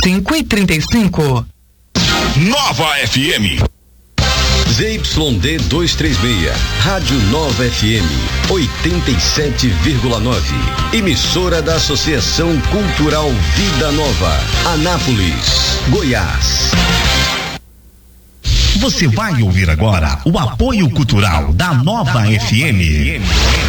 5:35. Nova FM. ZYD 236, Rádio Nova FM, 87,9. Emissora da Associação Cultural Vida Nova, Anápolis, Goiás. Você vai ouvir agora o apoio cultural da Nova FM.